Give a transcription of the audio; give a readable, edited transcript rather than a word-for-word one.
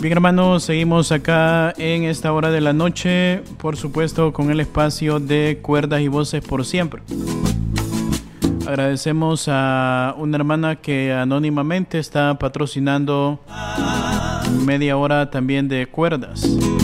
Bien, hermanos, seguimos acá en esta hora de la noche, por supuesto, con el espacio de Cuerdas y Voces por Siempre. Agradecemos a una hermana que anónimamente está patrocinando media hora también de cuerdas.